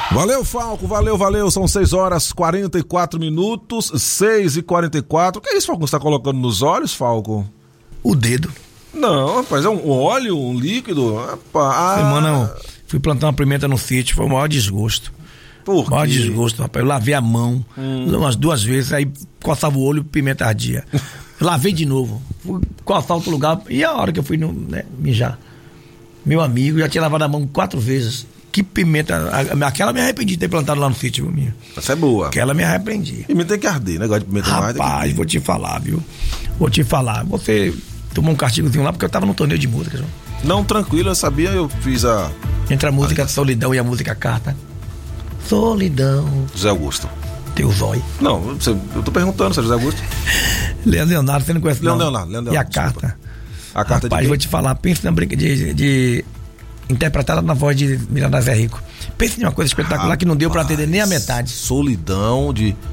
Valeu, Falco, valeu. São 6h44, 6h44. O que é isso, Falco? Você tá colocando nos olhos, Falco? O dedo. Não, rapaz, é um óleo, um líquido. Semana eu fui plantar uma pimenta no sítio, foi o maior desgosto. Por quê? Maior desgosto, rapaz. Eu lavei a mão umas 2 vezes, aí coçava o olho, pimenta ardia. Lavei de novo. Fui coçar outro lugar, e a hora que eu fui mijar, meu amigo, já tinha lavado a mão 4 vezes. Que pimenta, aquela me arrependi de ter plantado lá no sítio, meu amigo. Essa é boa. Aquela me arrependi. Pimenta tem que arder, negócio de pimenta mais. Rapaz, vou te falar, viu? Você tomou um castigozinho lá porque eu tava no torneio de música, João. Não, tranquilo, eu sabia, eu fiz a... Entre a música Solidão e a música Carta. Solidão. José Augusto. Teu zóio. Não, eu tô perguntando se é José Augusto. Leonardo, você não conhece Leonardo. E a Carta? A Carta. Rapaz, de vou te falar, pensa na briga de interpretada na voz de Miranda Zé Rico. Pensa em uma coisa espetacular que não deu pra atender nem a metade. Solidão.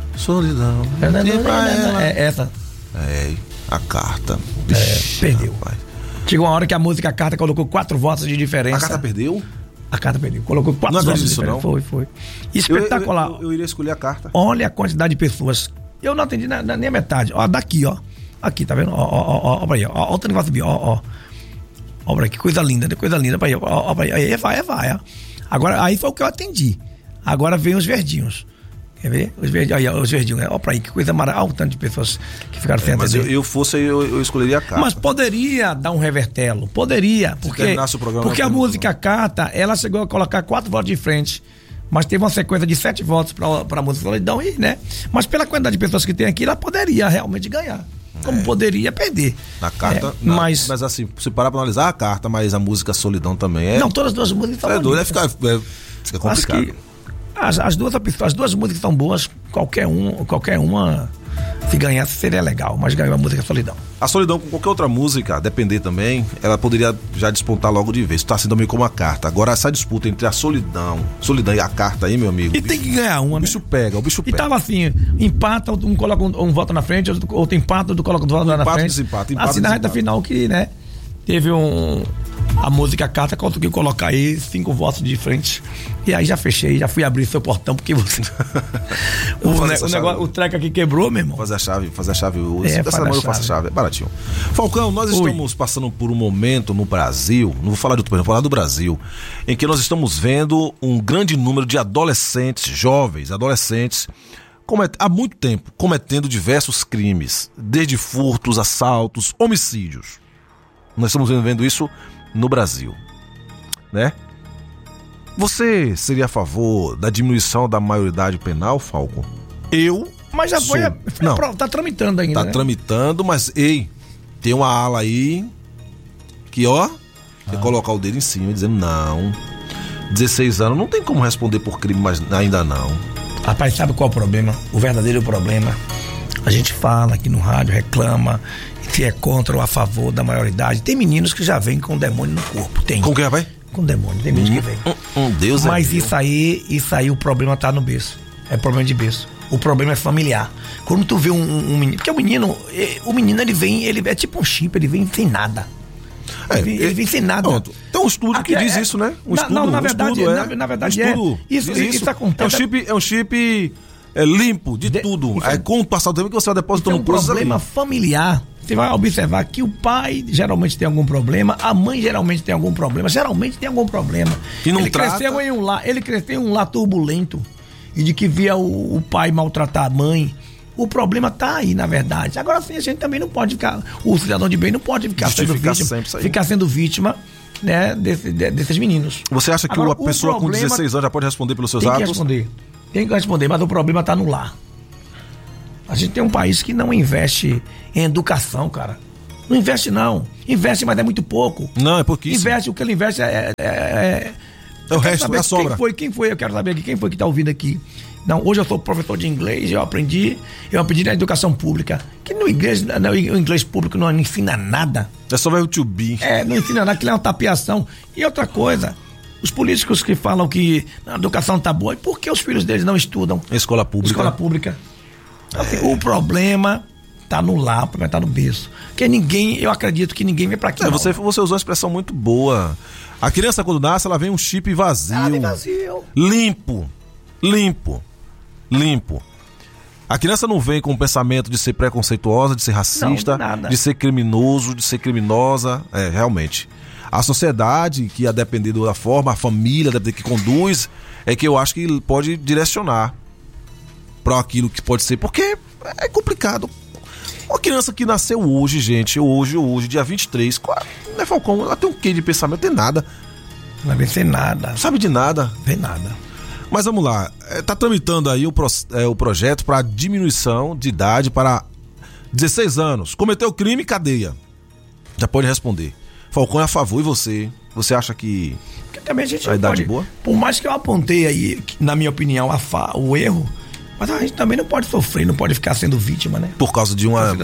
É essa. A Carta. Perdeu. Rapaz. Chegou uma hora que a música Carta colocou 4 votos de diferença. A Carta perdeu? A Carta perdeu. Colocou 4 votos de diferença. Não. Foi. Espetacular. Eu iria escolher a Carta. Olha a quantidade de pessoas. Eu não atendi nem a metade. Ó, daqui, ó. Aqui, tá vendo? Ó, pra aí, ó. Ó o negócio aqui, ó. Ó, pra aí, que coisa linda, pra aí, ó, pra aí. Aí vai, ó. Agora, aí foi o que eu atendi. Agora vem os verdinhos. Quer ver? Os verdinhos, né? Ó, pra aí, que coisa maravilhosa. Olha o tanto de pessoas que ficaram sem atender. Mas eu escolheria a Carta. Mas poderia dar um revertelo. Poderia. Porque a música Carta, ela chegou a colocar 4 votos de frente. Mas teve uma sequência de 7 votos pra música Solidão, né? Mas pela quantidade de pessoas que tem aqui, ela poderia realmente ganhar. Como poderia perder. Na Carta, mas assim, se parar pra analisar a Carta, mas a música Solidão também é... Não, todas as duas músicas são boas. Fica complicado. Acho que as duas músicas são boas, qualquer uma, se ganhasse seria legal, mas ganhou a música Solidão. A Solidão, com qualquer outra música, depender também, ela poderia já despontar logo de vez. Tá sendo meio como a Carta. Agora, essa disputa entre a Solidão e a Carta aí, meu amigo... E tem que ganhar uma, o bicho pega. E tava assim, empata, um coloca um voto na frente, outro empata, outro coloca um voto na frente. Desempata, assim, na reta final que, né, teve a música Carta, conseguiu colocar aí 5 votos de frente. E aí já fechei, já fui abrir seu portão, porque você... o treco aqui quebrou, meu irmão. Fazer a chave. Dessa manhã eu faço a chave, é baratinho. Falcão, nós estamos passando por um momento no Brasil, não vou falar de outro país, vou falar do Brasil, em que nós estamos vendo um grande número de jovens adolescentes, há muito tempo, cometendo diversos crimes, desde furtos, assaltos, homicídios. Nós estamos vendo isso no Brasil, né? Você seria a favor da diminuição da maioridade penal, Falco? Mas já foi tá tramitando ainda, Tá tramitando, mas, tem uma ala aí que, quer colocar o dedo em cima, dizendo, não, 16 anos, não tem como responder por crime, mas ainda não. Rapaz, sabe qual é o problema? O verdadeiro problema, a gente fala aqui no rádio, reclama, se é contra ou a favor da maioridade. Tem meninos que já vêm com demônio no corpo. Tem. Com o que, rapaz? Com demônio. Tem meninos que vêm. Deus. Mas isso aí o problema tá no berço. É problema de berço. O problema é familiar. Quando tu vê um menino... Porque o menino ele é tipo um chip, ele vem sem nada. Ele vem sem nada. Pronto. Tem um estudo que diz isso, né? Na verdade isso acontece. É um chip limpo de tudo. Aí com o passar do tempo que você vai depositando coisas ali. É um problema familiar. Você vai observar que o pai geralmente tem algum problema, a mãe geralmente tem algum problema, E não ele trata. Ele cresceu em um lar turbulento e de que via o pai maltratar a mãe. O problema tá aí, na verdade. Agora sim, a gente também não pode ficar, o cidadão de bem não pode ficar sendo vítima, né, desses meninos. Você acha que uma pessoa com 16 anos já pode responder pelos seus atos? Tem que responder, mas o problema tá no lar. A gente tem um país que não investe em educação, cara. Não investe, não. Investe, mas é muito pouco. Não, é pouquíssimo. Investe, o que ele investe é o resto, é a sobra. Quem foi? Eu quero saber aqui, quem foi que tá ouvindo aqui. Não, hoje eu sou professor de inglês, eu aprendi na educação pública. Que o inglês público não ensina nada. É só ver o to be. Não ensina nada, que é uma tapeação. E outra coisa, os políticos que falam que a educação tá boa, e por que os filhos deles não estudam? Escola pública. Assim, o problema tá no lar, o problema tá no berço. Porque eu acredito que ninguém vem pra aqui. Você usou uma expressão muito boa. A criança, quando nasce, ela vem um chip vazio. Ela vem vazio. Limpo. Limpo. A criança não vem com o pensamento de ser preconceituosa, de ser racista, de ser criminoso, de ser criminosa. Realmente. A sociedade, que a depender da forma, a família que conduz, é que eu acho que pode direcionar para aquilo que pode ser, porque é complicado. Uma criança que nasceu hoje, gente, hoje, dia 23, né, Falcão? Ela tem um quê de pensamento? Tem nada. Não vai ser nada. Não sabe de nada. Tem nada. Mas vamos lá, tá tramitando aí o projeto para diminuição de idade para 16 anos. Cometeu crime, cadeia. Já pode responder. Falcão é a favor, e você? Você acha que porque também a gente a idade é boa? Por mais que eu apontei aí, na minha opinião, o erro, mas a gente também não pode sofrer, não pode ficar sendo vítima, né? Por causa de uma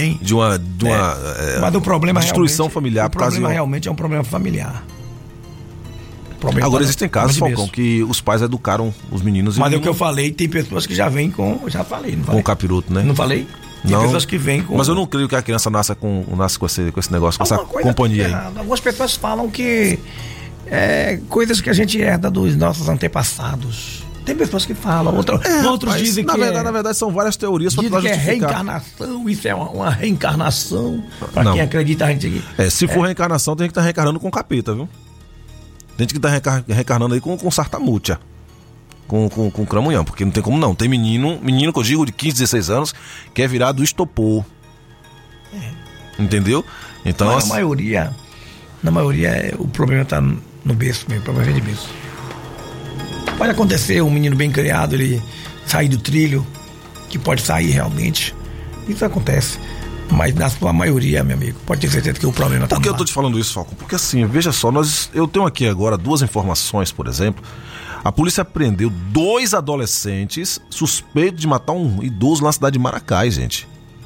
mas o problema destruição familiar. O problema realmente é um problema familiar. Agora existem casos, Falcão, que os pais educaram os meninos. Mas é o que eu falei, tem pessoas que já vêm com. Já falei, não falei. Com o capiroto, né? Não falei? Tem pessoas que vêm com. Mas eu não creio que a criança nasça com esse negócio, com essa companhia aí. Algumas pessoas falam que coisas que a gente herda dos nossos antepassados. Tem pessoas que falam, outros dizem que. Na verdade, são várias teorias para justificar. É reencarnação, isso é uma reencarnação. Para quem acredita, a gente. Se for reencarnação, tem que estar reencarnando com capeta, viu? Tem que estar reencarnando aí com sartamútia. Com cramunhão, porque não tem como não. Tem menino que eu digo de 15, 16 anos, que é virar do estopor. Entendeu? Então, na maioria, o problema está no berço mesmo, o problema é de berço. Pode acontecer um menino bem criado, ele sair do trilho, que pode sair realmente. Isso acontece. Mas na sua maioria, meu amigo, pode ter certeza que o problema está. Por que eu tô te falando isso, Falcão? Porque assim, veja só, eu tenho aqui agora 2 informações, por exemplo. A polícia prendeu 2 adolescentes suspeitos de matar um idoso na cidade de Maracás, gente.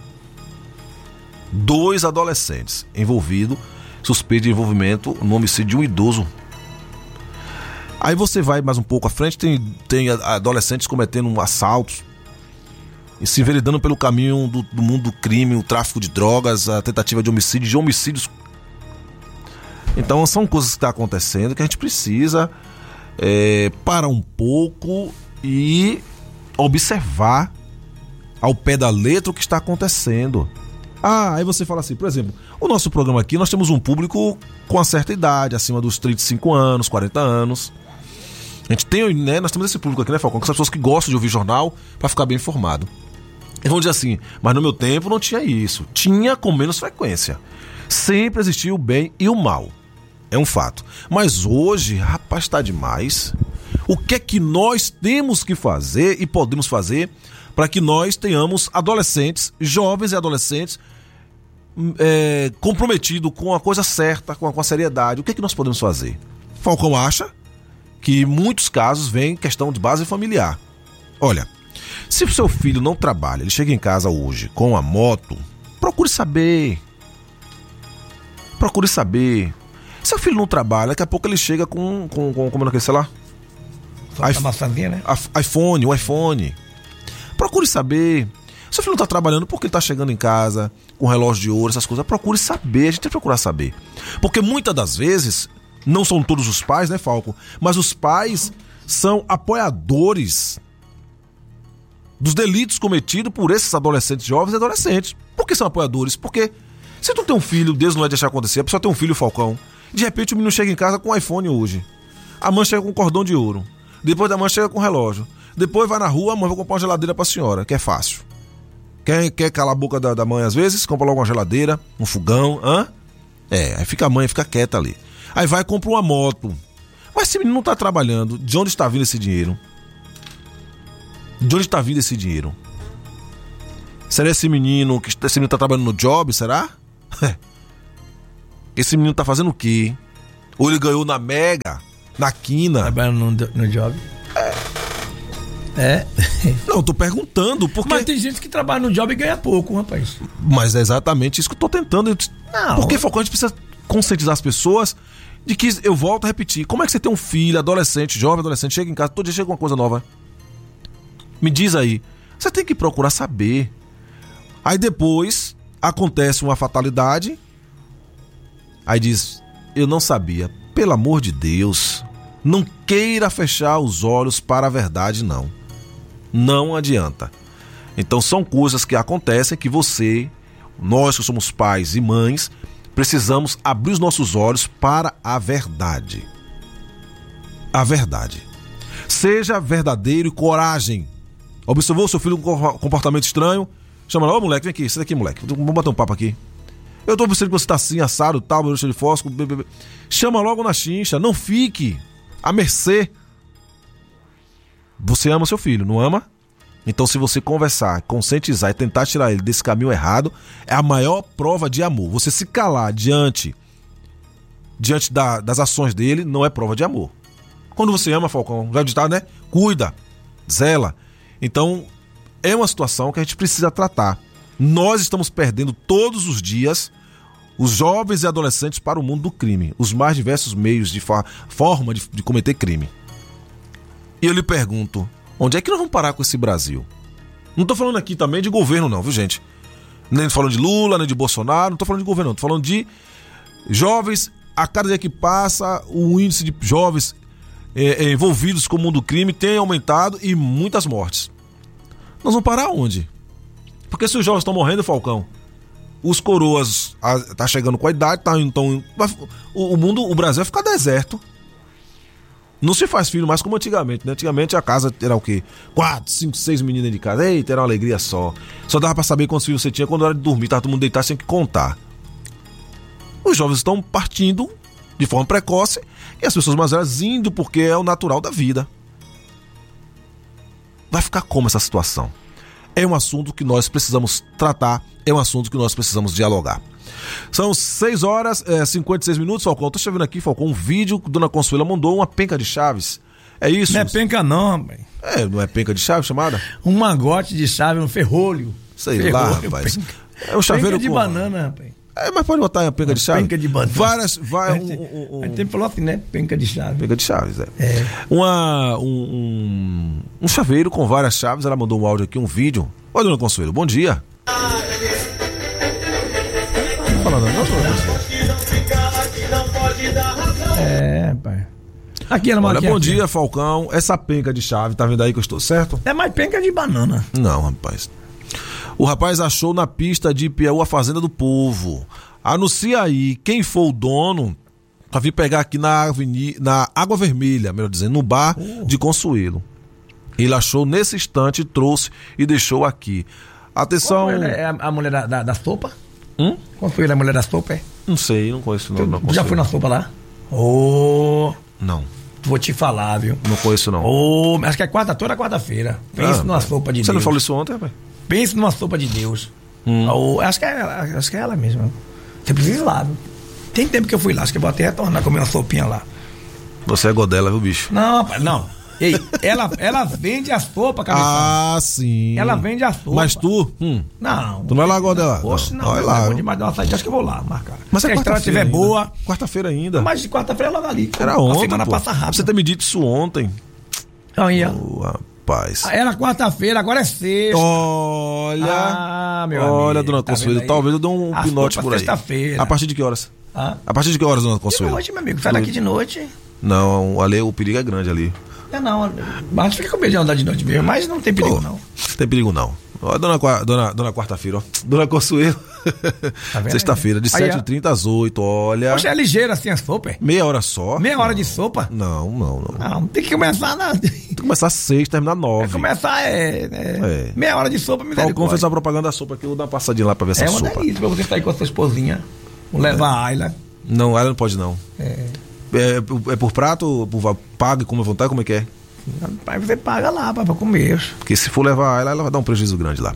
2 adolescentes envolvidos, suspeitos de envolvimento no homicídio de um idoso. Aí você vai mais um pouco à frente, tem adolescentes cometendo assaltos e se enveredando pelo caminho do mundo do crime, o tráfico de drogas, a tentativa de homicídios. Então são coisas que estão acontecendo que a gente precisa parar um pouco e observar ao pé da letra o que está acontecendo. Aí você fala assim, por exemplo, o nosso programa aqui, nós temos um público com uma certa idade, acima dos 35 anos, 40 anos. A gente tem, né, nós temos esse público aqui, né, Falcão, com essas pessoas que gostam de ouvir jornal para ficar bem informado. E vão dizer assim, mas no meu tempo não tinha isso. Tinha com menos frequência. Sempre existiu o bem e o mal. É um fato. Mas hoje, rapaz, está demais. O que é que nós temos que fazer e podemos fazer para que nós tenhamos adolescentes, jovens e adolescentes comprometidos com a coisa certa, com a seriedade? O que é que nós podemos fazer? Falcão acha que em muitos casos vem questão de base familiar. Olha, se o seu filho não trabalha, ele chega em casa hoje com a moto, procure saber. Se seu filho não trabalha, daqui a pouco ele chega com como é que é, sei lá? O iPhone. Procure saber. Se o filho não está trabalhando, por que ele está chegando em casa com relógio de ouro, essas coisas? Procure saber, a gente tem que procurar saber. Porque muitas das vezes, não são todos os pais, né, Falco? Mas os pais são apoiadores dos delitos cometidos por esses adolescentes, jovens e adolescentes. Por que são apoiadores? Porque se tu tem um filho, Deus não vai deixar acontecer, a pessoa tem um filho, Falcão, de repente o menino chega em casa com um iPhone hoje, a mãe chega com um cordão de ouro, depois da mãe chega com um relógio, depois vai na rua, a mãe vai comprar uma geladeira pra senhora, que é fácil. Quer calar a boca da mãe às vezes? Compra logo uma geladeira, um fogão, aí fica a mãe, fica quieta ali. Aí vai e compra uma moto. Mas esse menino não tá trabalhando, de onde está vindo esse dinheiro? De onde está vindo esse dinheiro? Será esse menino tá trabalhando no job, será? Esse menino tá fazendo o quê? Ou ele ganhou na Mega, na Quina? Trabalhando no job? Não, eu tô perguntando porque... Mas tem gente que trabalha no job e ganha pouco, rapaz. Mas é exatamente isso que eu tô tentando. Não. Porque, Falcão, a gente precisa conscientizar as pessoas de que, eu volto a repetir, como é que você tem um filho, adolescente, jovem, adolescente, chega em casa, todo dia chega uma coisa nova? Me diz aí. Você tem que procurar saber. Aí depois acontece uma fatalidade. Aí diz, eu não sabia. Pelo amor de Deus. Não queira fechar os olhos para a verdade, não. Não adianta. Então são coisas que acontecem que nós que somos pais e mães, precisamos abrir os nossos olhos para a verdade. A verdade. Seja verdadeiro e coragem. Observou seu filho com um comportamento estranho? Chama lá, ô moleque, vem aqui, sai daqui, moleque. Vamos bater um papo aqui. Eu tô observando que você tá assim, assado, tal, cheio de fósforo. Chama logo na chincha, não fique à mercê. Você ama seu filho, não ama? Então, se você conversar, conscientizar e tentar tirar ele desse caminho errado, é a maior prova de amor. Você se calar diante das ações dele não é prova de amor. Quando você ama, Falcão, já ditado, né? Cuida, zela. Então, é uma situação que a gente precisa tratar. Nós estamos perdendo todos os dias os jovens e adolescentes para o mundo do crime, os mais diversos meios de forma de cometer crime. E eu lhe pergunto, onde é que nós vamos parar com esse Brasil? Não estou falando aqui também de governo não, viu gente? Nem falando de Lula, nem de Bolsonaro, não estou falando de governo não, estou falando de jovens. A cada dia que passa, o índice de jovens envolvidos com o mundo do crime tem aumentado e muitas mortes. Nós vamos parar onde? Porque se os jovens estão morrendo, Falcão, os coroas tá chegando com a idade, então o Brasil vai ficar deserto. Não se faz filho mais como antigamente, né? Antigamente a casa era o quê? 4, 5, 6 meninas de casa. Eita, era uma alegria só. Só dava pra saber quantos filhos você tinha quando era de dormir, tava todo mundo deitado, tinha que contar. Os jovens estão partindo de forma precoce e as pessoas mais velhas indo porque é o natural da vida. Vai ficar como essa situação? É um assunto que nós precisamos tratar, é um assunto que nós precisamos dialogar. São 6 horas e 56 minutos, Falcão. Tô vendo aqui, Falcão, um vídeo que Dona Consuela mandou, uma penca de chaves. É isso? Não é penca não, velho. Não é penca de chave chamada? Um mangote de chave, um ferrolho. Sei lá, rapaz. Penca. É um chaveiro penca de banana, rapaz. Mas pode botar a penca de chave? Penca de banana. A gente falou assim, né? Penca de chave. Penca de chaves, Um chaveiro com várias chaves. Ela mandou um áudio aqui, um vídeo. Oi, Dona Consuelo, bom dia. Não fala não, pai. Aqui ela Olha, bom dia, Falcão. Essa penca de chave, tá vendo aí que eu estou certo? É mais penca de banana. Não, rapaz. O rapaz achou na pista de Piauí a Fazenda do Povo. Anuncia aí quem for o dono pra vir pegar aqui na Água Vermelha, melhor dizendo, no bar de Consuelo. Ele achou nesse instante, trouxe e deixou aqui. Atenção. É a mulher da sopa? Consuelo é a mulher da sopa, é? Não sei, não conheço não. Já foi na sopa lá? Não. Vou te falar, viu? Não conheço não. Acho que é toda quarta-feira. Pense numa sopa de Deus. Você não falou isso ontem, rapaz? Pense numa sopa de Deus. Acho que é ela mesma. Você precisa ir lá, viu? Tem tempo que eu fui lá, acho que eu vou até retornar a comer uma sopinha lá. Você é godela, viu, bicho? Não, rapaz, não. Ei, ela vende a sopa, cabeção. Sim. Ela vende a sopa. Mas tu? Não. Tu não é lá godela? Poxa, não. Olha lá. Vou demais dar uma saída, acho que eu vou lá marcar. Mas se a estrada estiver boa. Quarta-feira ainda. Mas de quarta-feira é logo ali. Era ontem. A semana passa rápido. Você ter me dito isso ontem. Olha. Rapaz. Era quarta-feira, agora é sexta. Olha. Meu amigo. Olha, Dona Consuelo, talvez eu dê um pinote por aí. Sexta-feira. A partir de que horas? A partir de que horas, Dona Consuelo? De noite, meu amigo. Sai daqui de noite. Não, ali o perigo é grande ali. Não, mas fica com medo de andar de noite mesmo, mas não tem perigo não. Não tem perigo não. Ó, dona quarta-feira, ó. Dona Consuelo. Tá sexta-feira, de 7h30 às 8h, olha. Poxa, é ligeiro assim a sopa, é? Meia hora só? Meia hora de sopa? Não. Não, tem que começar Tem que começar às 6, terminar 9. Começar meia hora de sopa, me Falcão fez a propaganda da sopa aqui, eu vou dar uma passadinha lá pra ver essa sopa. É uma delícia pra você sair com a sua esposinha. Levar a Ayla. Não, Ayla não pode não. É por prato, paga e come à vontade, como é que é? Aí você paga lá pra comer. Porque se for levar ela vai dar um prejuízo grande lá.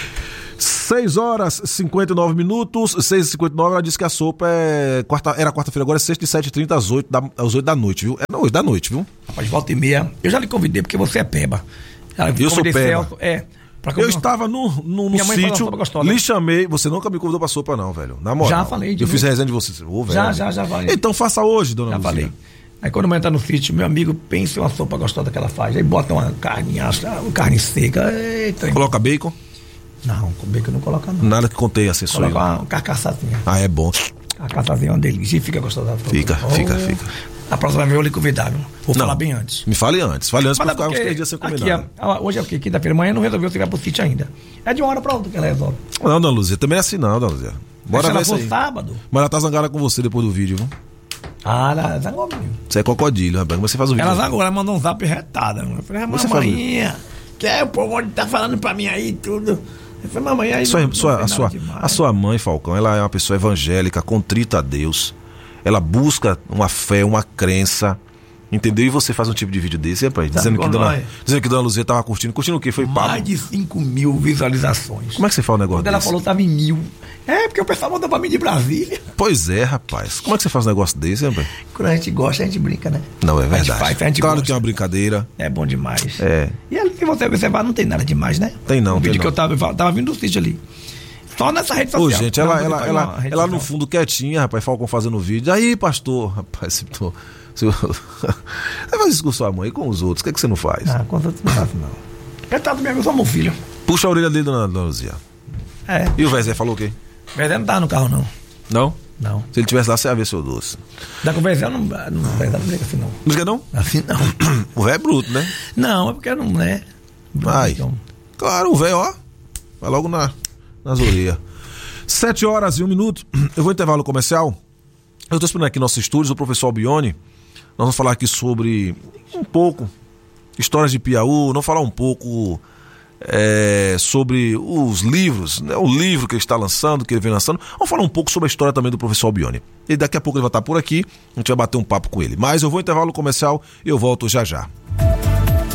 6 horas e 59 minutos, 6h59, ela disse que a sopa era quarta-feira, agora é sexta, de 7h30 às 8 da noite, viu? É 8 da noite, viu? Rapaz, volta e meia. Eu já lhe convidei porque você é peba. Eu sou peba. Eu estava no sítio, lhe chamei, você nunca me convidou pra sopa não, velho. Na moral. Já falei. Eu fiz resenha de você. Já falei. Então faça hoje, dona Luzia. Já falei. Aí quando eu entrar no sítio, meu amigo, pensa em uma sopa gostosa que ela faz. Aí bota uma carne seca. Eita, coloca bacon? Não, com bacon não coloca não. Nada que contei assim, coloca uma carcaçazinha. É bom. A carcaçazinha é uma delícia e fica gostosa. Fica. A próxima vez eu vou lhe convidar, viu? Vou falar bem antes. Me fale antes. Fale antes Mas pra ficar uns 3 dias sem combinar. Hoje é o quê? Quinta-feira. Amanhã não resolveu chegar pro sítio ainda. É de uma hora pra outra que ela resolve. Não, Dona Luzia, também é assim não, Dona Luzia. Bora ver isso aí. Sábado. Mas ela tá zangada com você depois do vídeo, viu? Ela zangou mesmo. Você é crocodilo, rapaz. Como você faz o vídeo? Ela zangou, ela mandou um zap retada. Eu falei, mamainha, que é o povo tá falando pra mim aí tudo. Eu falei, mamãe, aí a sua mãe, Falcão, ela é uma pessoa evangélica, contrita a Deus. Ela busca uma fé, uma crença. Entendeu? E você faz um tipo de vídeo desse, rapaz, dizendo que Dona Luzia tava curtindo. Curtindo o quê? Foi papo? Mais de 5.000 visualizações. Como é que você fala um negócio Quando ela desse? falou, tava em 1.000. É, porque o pessoal mandou pra mim de Brasília. Pois é, rapaz. Como é que você faz um negócio desse, rapaz? Quando a gente gosta, a gente brinca, né? Não, é verdade. A gente claro gosta. que é uma brincadeira. É bom demais. É. E ali, se você observar, não tem nada demais, né? Tem não, o vídeo tem que eu tava vindo do sítio ali. Só nessa rede social. Ô, gente, ela no fundo quietinha, rapaz, Falcão fazendo vídeo. Aí, pastor, rapaz, você faz isso com sua mãe e com os outros, o que é que você não faz? Ah, com os outros não faço, não. Ele tá do mesmo, eu sou meu filho. Puxa a orelha dele, Dona Luzia. É. E o Vezé falou o quê? O Vezé não tava no carro, não. Não? Não. Se ele tivesse lá, você ia ver seu doce. Da conversa não briga assim, não. Não fica não? Assim não. O velho é bruto, né? Não, é porque não é. Ai. Então. Claro, o velho, ó. Vai logo nas orelhas. 7h01. Eu vou intervalo comercial. Eu tô esperando aqui nossos estúdios, o professor Albione. Nós vamos falar aqui sobre um pouco histórias de Piauí, vamos falar um pouco sobre os livros, né? O livro que ele está lançando, que ele vem lançando. Vamos falar um pouco sobre a história também do professor Albione. E daqui a pouco ele vai estar por aqui, a gente vai bater um papo com ele. Mas eu vou intervalo comercial e eu volto já já.